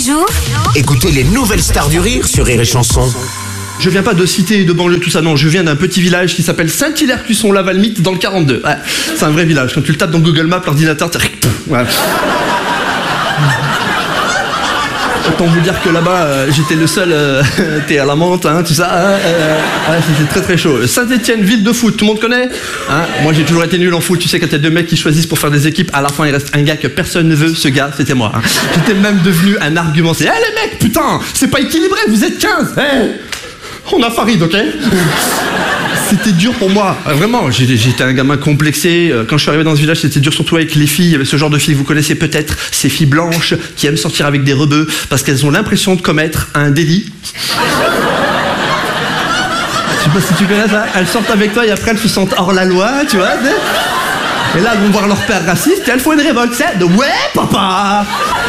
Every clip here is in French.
jours. Écoutez les nouvelles stars du rire sur Rire et Chanson. Je viens pas de cité, de banlieue, tout ça, non, je viens d'un petit village qui s'appelle Saint-Hilaire-Cusson-Lavalmite dans le 42. Ouais, c'est un vrai village. Quand tu le tapes dans Google Maps, l'ordinateur, ouais. Autant vous dire que là-bas, j'étais le seul, t'es à la menthe, hein, tout ça. Ouais, c'était très très chaud. Saint-Etienne, ville de foot, tout le monde connaît, hein. Moi j'ai toujours été nul en foot, tu sais, quand il y a deux mecs qui choisissent pour faire des équipes, à la fin il reste un gars que personne ne veut, ce gars, c'était moi. Hein. J'étais même devenu un argument, c'est les mecs, putain, c'est pas équilibré, vous êtes 15, on a Farid, ok? C'était dur pour moi, vraiment, j'étais un gamin complexé. Quand je suis arrivé dans ce village, c'était dur surtout avec les filles. Il y avait ce genre de filles que vous connaissez peut-être, ces filles blanches qui aiment sortir avec des rebeux parce qu'elles ont l'impression de commettre un délit. Je sais pas si tu connais ça. Elles sortent avec toi et après elles se sentent hors la loi, tu vois. Et là, elles vont voir leur père raciste et elles font une révolte, c'est de « Ouais, papa !»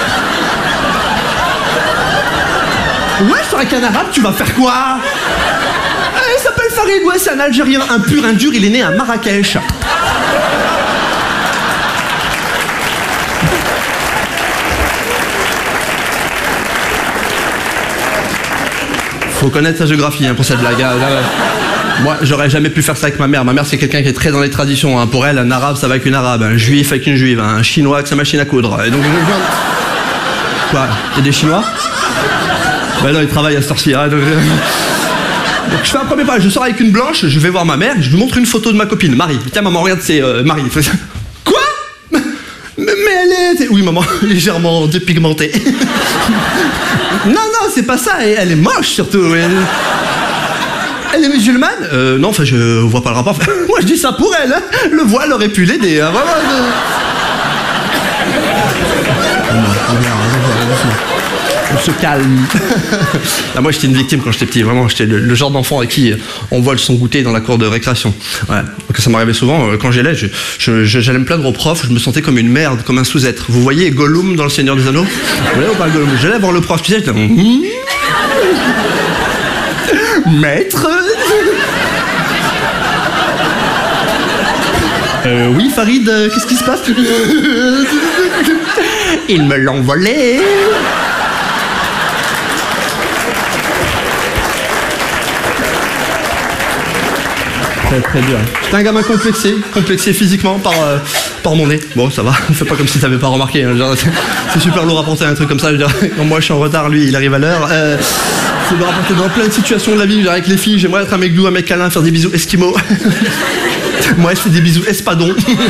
Ouais, je serai qu'un arabe, tu vas faire quoi? Il s'appelle Farid, ouais, c'est un Algérien, un pur, un dur, il est né à Marrakech. Faut connaître sa géographie, hein, pour cette blague. Moi, j'aurais jamais pu faire ça avec ma mère. Ma mère, c'est quelqu'un qui est très dans les traditions. Hein. Pour elle, un arabe, ça va avec une arabe. Un juif avec une juive. Un chinois avec sa machine à coudre. Et donc, quoi? Il y a des chinois? Bah non, ils travaillent à cette heure-ci. Hein, donc je fais un premier pas, je sors avec une blanche, je vais voir ma mère, je lui montre une photo de ma copine, Marie. Tiens maman, regarde, c'est Marie. Quoi? Mais elle est... Oui maman, légèrement dépigmentée. Non, c'est pas ça, elle est moche surtout. Elle est musulmane? Non, enfin je vois pas le rapport. Moi je dis ça pour elle, hein. Le voile aurait pu l'aider. Hein. Vraiment, on se calme. Là, moi j'étais une victime quand j'étais petit, vraiment j'étais le genre d'enfant à qui on vole son goûter dans la cour de récréation. Ouais. Donc ça m'arrivait souvent, quand j'allais, j'allais me plaindre au prof, je me sentais comme une merde, comme un sous-être. Vous voyez Gollum dans Le Seigneur des Anneaux? Vous voyez ou pas Gollum? J'allais voir le prof, tu sais, j'étais maître. Oui Farid, qu'est-ce qui se passe? Ils me l'ont volé. Très dur. J'étais un gamin complexé physiquement par mon nez. Bon, ça va, fais pas comme si t'avais pas remarqué. Hein. C'est super lourd à penser à un truc comme ça. Je veux dire, quand moi je suis en retard, lui il arrive à l'heure. C'est de rapporter dans plein de situations de la vie. Avec les filles, j'aimerais être un mec doux, un mec câlin, faire des bisous esquimaux. Moi je fais des bisous espadons.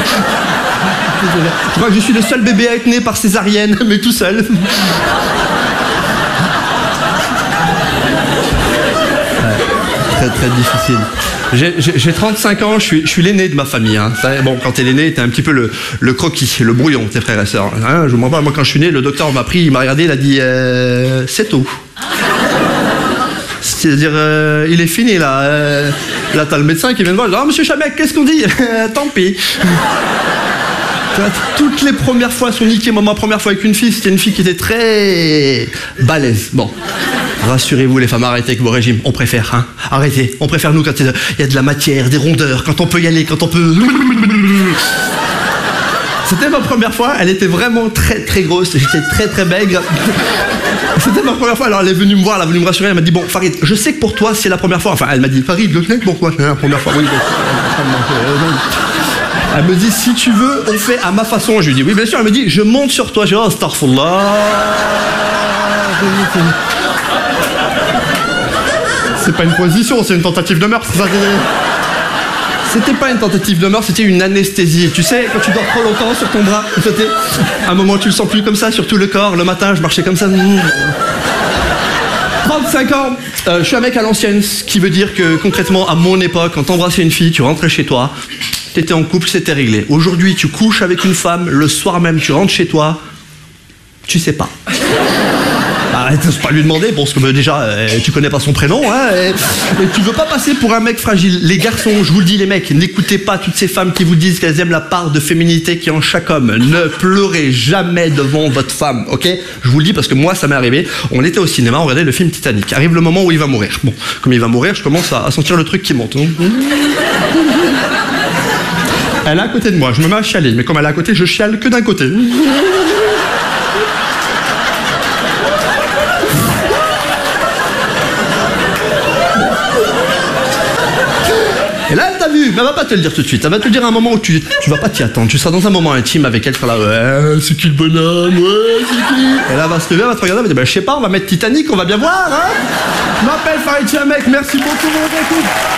Je crois que je suis le seul bébé à être né par césarienne, mais tout seul. Très difficile. J'ai 35 ans, je suis l'aîné de ma famille. Hein. Ça, bon, quand t'es l'aîné, t'es un petit peu le croquis, le brouillon, tes frères et sœurs. Hein, je vous mens pas, moi quand je suis né, le docteur m'a pris, il m'a regardé, il a dit c'est tout. C'est-à-dire, il est fini là. Là, t'as le médecin qui vient de voir, ah, monsieur Chabec, qu'est-ce qu'on dit? Tant pis. Toutes les premières fois sont niquées. Moi, ma première fois avec une fille, c'était une fille qui était très balèze. Bon. Rassurez-vous les femmes, arrêtez avec vos régimes, on préfère, hein. Arrêtez, on préfère nous quand il y a de la matière, des rondeurs, quand on peut y aller, quand on peut... C'était ma première fois, elle était vraiment très grosse, j'étais très maigre. C'était ma première fois, alors elle est venue me voir, elle est venue me rassurer, elle m'a dit, bon Farid, je sais que pour toi c'est la première fois, enfin elle m'a dit, Farid, je sais que pour toi c'est la première fois, oui. Elle me dit, si tu veux, on fait à ma façon. Je lui dis, oui bien sûr, elle me dit, je monte sur toi, je dis, oh, astaghfirullah. C'est pas une position, c'est une tentative de meurtre. C'était pas une tentative de meurtre, c'était une anesthésie. Tu sais, quand tu dors trop longtemps sur ton bras, à un moment tu le sens plus comme ça sur tout le corps. Le matin, je marchais comme ça. 35 ans, je suis un mec à l'ancienne, ce qui veut dire que concrètement, à mon époque, quand t'embrassais une fille, tu rentrais chez toi, t'étais en couple, c'était réglé. Aujourd'hui, tu couches avec une femme, le soir même, tu rentres chez toi, tu sais pas. Arrête, c'est pas lui demander, parce que déjà, tu connais pas son prénom, hein, et tu veux pas passer pour un mec fragile. Les garçons, je vous le dis les mecs, n'écoutez pas toutes ces femmes qui vous disent qu'elles aiment la part de féminité qui est en chaque homme. Ne pleurez jamais devant votre femme, ok? Je vous le dis parce que moi, ça m'est arrivé. On était au cinéma, on regardait le film Titanic. Arrive le moment où il va mourir. Bon, comme il va mourir, je commence à sentir le truc qui monte. Elle est à côté de moi, je me mets à chialer, mais comme elle est à côté, je chiale que d'un côté. vu, mais elle va pas te le dire tout de suite. Elle va te le dire à un moment où tu vas pas t'y attendre. Tu seras dans un moment intime avec elle, tu seras là, ouais, c'est qui le bonhomme, ouais, c'est qui. Et là, elle va se lever, elle va te regarder, elle va dire, bah, je sais pas, on va mettre Titanic, on va bien voir, hein. Je m'appelle Farid Chamek, merci beaucoup, mon écoute.